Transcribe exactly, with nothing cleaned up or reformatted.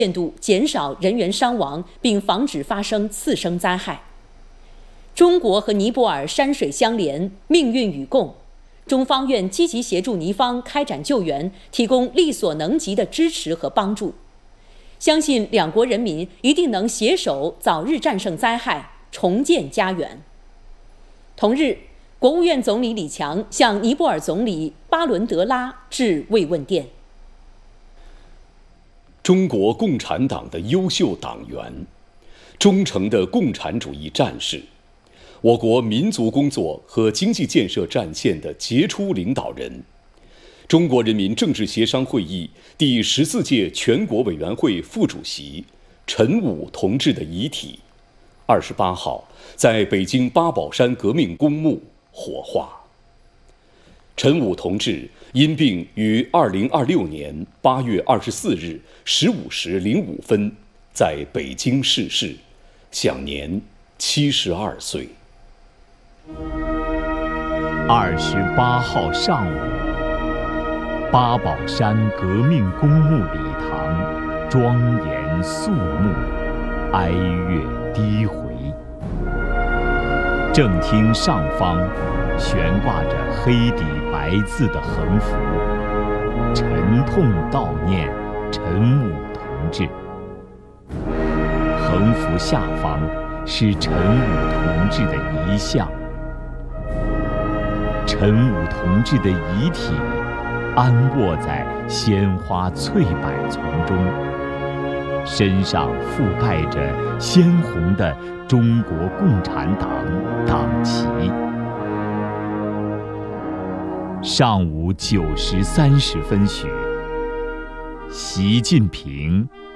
限度减少人员伤亡，并防止发生次生灾害。中国和尼泊尔山水相连，命运与共，中方愿积极协助尼方开展救援，提供力所能及的支持和帮助。相信两国人民一定能携手早日战胜灾害，重建家园。同日，国务院总理李强向尼泊尔总理巴伦德拉致慰问电。 中国共产党的优秀党员，忠诚的共产主义战士，我国民族工作和经济建设战线的杰出领导人，中国人民政治协商会议第十四届全国委员会副主席陈武同志的遗体，二十八号在北京八宝山革命公墓火化。陈武同志因病于二零二六年八月二十四日十五时零五分在北京逝世，享年七十二岁。 二十八号上午，八宝山革命公墓礼堂庄严肃穆，哀乐低回。正厅上方悬挂着黑底白字的横幅，沉痛悼念陈武同志。横幅下方是陈武同志的遗像。陈武同志的遗体安卧在鲜花翠柏丛中，身上覆盖着鲜红的中国共产党党旗。上午九时三十分许，习近平、